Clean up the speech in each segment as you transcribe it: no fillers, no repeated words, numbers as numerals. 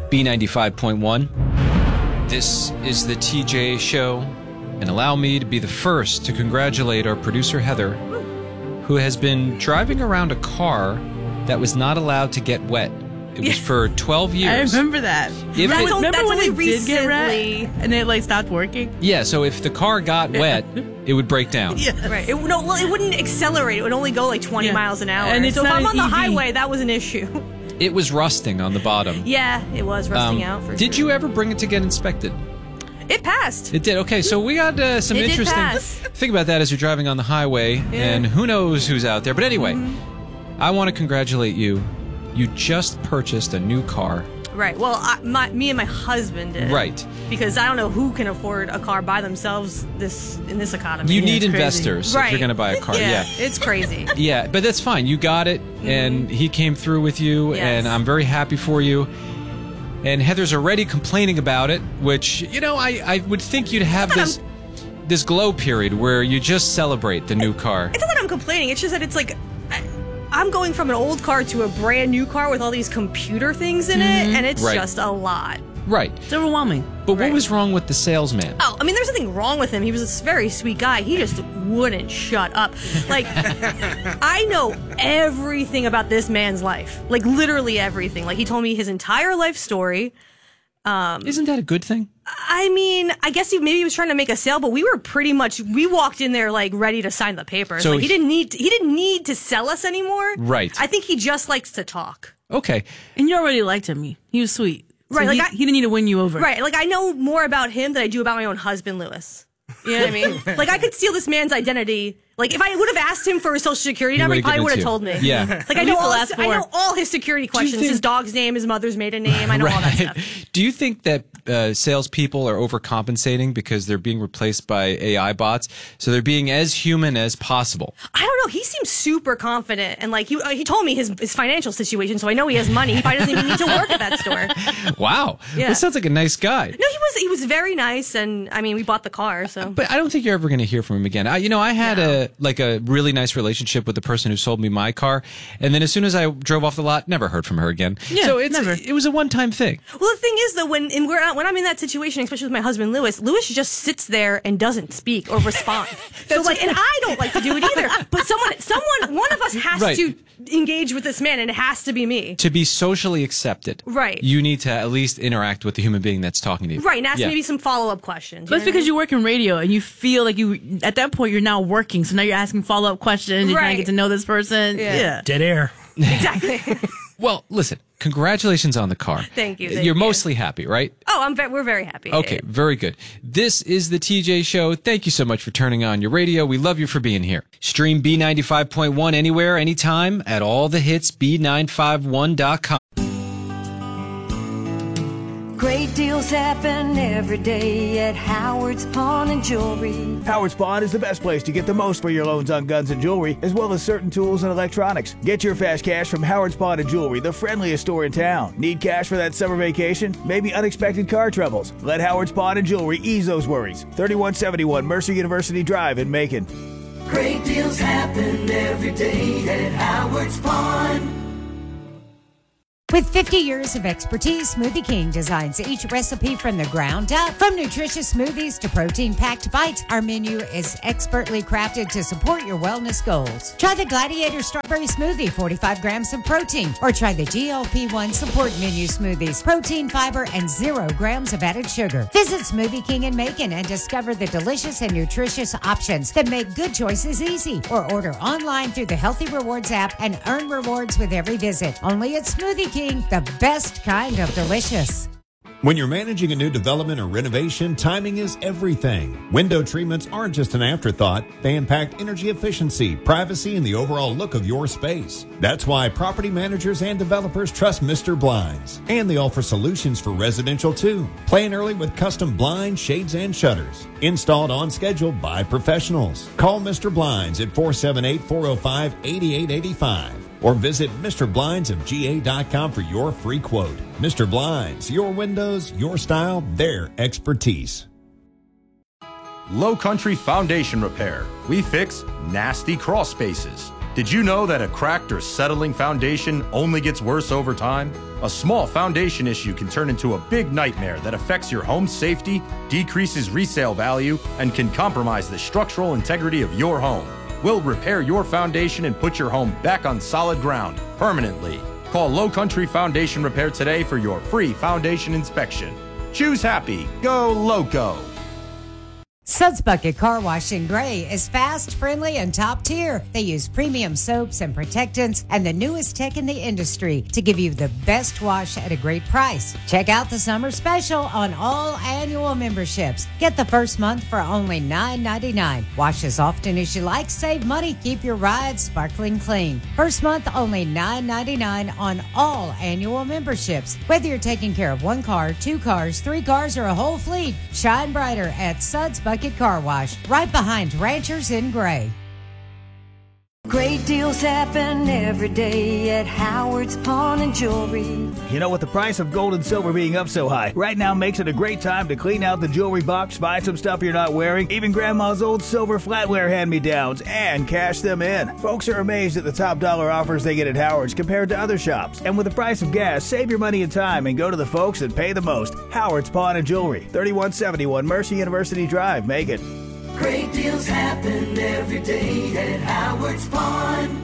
B95.1. This is the TJ Show, and allow me to be the first to congratulate our producer, Heather, who has been driving around a car that was not allowed to get wet. It was for 12 years. I remember that. Remember when it did get wet and it stopped working? Yeah, so if the car got wet, it would break down. Yes. Right. It wouldn't accelerate. It would only go 20 miles an hour. And it's so if not I'm on an the EV. highway, that was an issue. It was rusting on the bottom. Yeah, it was rusting out. For Did sure. you ever bring it to get inspected? It passed. It did. Okay, so we got some It did interesting... pass. Think about that as you're driving on the highway, and who knows who's out there. But anyway, I want to congratulate you. You just purchased a new car. Right. Well, me and my husband did. Right. Because I don't know who can afford a car by themselves in this economy. You need it's crazy. investors if you're going to buy a car. Yeah, it's crazy. Yeah, but that's fine. You got it, and he came through with you, Yes. and I'm very happy for you. And Heather's already complaining about it, which, I would think you'd have this glow period where you just celebrate the new car. It's not that I'm complaining. It's just that it's I'm going from an old car to a brand new car with all these computer things in it, and it's Right. just a lot. Right. It's overwhelming. But what Right. was wrong with the salesman? Oh, I mean, there's nothing wrong with him. He was a very sweet guy. He just wouldn't shut up. I know everything about this man's life. Literally everything. He told me his entire life story. Isn't that a good thing? I mean, I guess maybe he was trying to make a sale, but we walked in there ready to sign the papers. So he didn't need to sell us anymore. Right. I think he just likes to talk. Okay. And you already liked him. He was sweet. So Right, he didn't need to win you over. Right. I know more about him than I do about my own husband, Lewis. You know what I mean? I could steal this man's identity. If I would have asked him for his social security number, he probably would have told me. Yeah. I know least the last I four. know all his security questions. think- His dog's name, his mother's maiden name. I know all that stuff. Do you think that salespeople are overcompensating because they're being replaced by AI bots? So they're being as human as possible. I don't know. He seems super confident, and he told me his financial situation, so I know he has money. He probably doesn't even need to work at that store. Wow. Yeah. That sounds like a nice guy. No, he was very nice, and I mean, we bought the car, so. But I don't think you're ever going to hear from him again. I had a really nice relationship with the person who sold me my car, and then as soon as I drove off the lot, never heard from her again. Yeah, so never. it was a one-time thing. Well, the thing is, though, when I'm in that situation, especially with my husband Lewis just sits there and doesn't speak or respond. And I don't like to do it either. But one of us has Right. to engage with this man, and it has to be me. To be socially accepted, Right. you need to at least interact with the human being that's talking to you. Right, and ask Yeah. maybe some follow-up questions. But it's because you work in radio and you feel like at that point, you're now working. So now you're asking follow-up questions. You're trying to Right. get to know this person. Yeah. Dead air. Exactly. Well, listen, congratulations on the car. Thank you. You're you. mostly happy, right? Oh, we're very happy. Okay, very good. This is the TJ Show. Thank you so much for turning on your radio. We love you for being here. Stream B95.1 anywhere, anytime at all the hits, B951.com. Great deals happen every day at Howard's Pawn and Jewelry. Howard's Pawn is the best place to get the most for your loans on guns and jewelry, as well as certain tools and electronics. Get your fast cash from Howard's Pawn and Jewelry, the friendliest store in town. Need cash for that summer vacation? Maybe unexpected car troubles? Let Howard's Pawn and Jewelry ease those worries. 3171 Mercer University Drive in Macon. Great deals happen every day at Howard's Pawn. With 50 years of expertise, Smoothie King designs each recipe from the ground up. From nutritious smoothies to protein-packed bites, our menu is expertly crafted to support your wellness goals. Try the Gladiator Strawberry Smoothie, 45 grams of protein, or try the GLP-1 Support Menu Smoothies, protein, fiber, and 0 grams of added sugar. Visit Smoothie King in Macon and discover the delicious and nutritious options that make good choices easy. Or order online through the Healthy Rewards app and earn rewards with every visit. Only at Smoothie King, the best kind of delicious. When you're managing a new development or renovation, timing is everything. Window treatments aren't just an afterthought. They impact energy efficiency, privacy, and the overall look of your space. That's why property managers and developers trust Mr. Blinds. And they offer solutions for residential too. Plan early with custom blinds, shades, and shutters. Installed on schedule by professionals. Call Mr. Blinds at 478-405-8885. Or visit MrBlindsofGA.com for your free quote. Mr. Blinds, your windows, your style, their expertise. Low Country Foundation Repair. We fix nasty crawl spaces. Did you know that a cracked or settling foundation only gets worse over time? A small foundation issue can turn into a big nightmare that affects your home's safety, decreases resale value, and can compromise the structural integrity of your home. We'll repair your foundation and put your home back on solid ground permanently. Call Low Country Foundation Repair today for your free foundation inspection. Choose happy. Go Loco. Suds Bucket Car Wash in Gray is fast, friendly, and top tier. They use premium soaps and protectants and the newest tech in the industry to give you the best wash at a great price. Check out the summer special on all annual memberships. Get the first month for only $9.99. Wash as often as you like, save money, keep your ride sparkling clean. First month only $9.99 on all annual memberships. Whether you're taking care of one car, two cars, three cars, or a whole fleet, shine brighter at Suds Bucket Car Wash, right behind Ranchers in Gray. Great deals happen every day at Howard's Pawn and Jewelry. You know, with the price of gold and silver being up so high, right now makes it a great time to clean out the jewelry box, find some stuff you're not wearing, even grandma's old silver flatware hand-me-downs, and cash them in. Folks are amazed at the top dollar offers they get at Howard's compared to other shops. And with the price of gas, save your money and time and go to the folks that pay the most. Howard's Pawn and Jewelry, 3171 Mercy University Drive, Macon. Great deals happen every day at Howard's Pawn.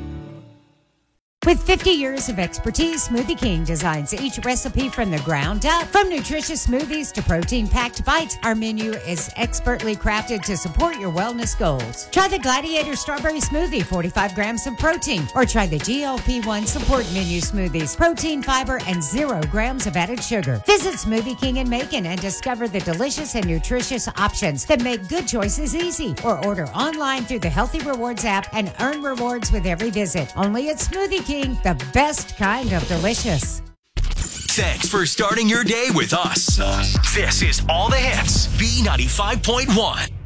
With 50 years of expertise, Smoothie King designs each recipe from the ground up. From nutritious smoothies to protein-packed bites, our menu is expertly crafted to support your wellness goals. Try the Gladiator Strawberry Smoothie, 45 grams of protein, or try the GLP-1 Support Menu Smoothies, protein, fiber, and 0 grams of added sugar. Visit Smoothie King in Macon and discover the delicious and nutritious options that make good choices easy. Or order online through the Healthy Rewards app and earn rewards with every visit. Only at Smoothie King. The best kind of delicious. Thanks for starting your day with us. This is All the Hits, B95.1.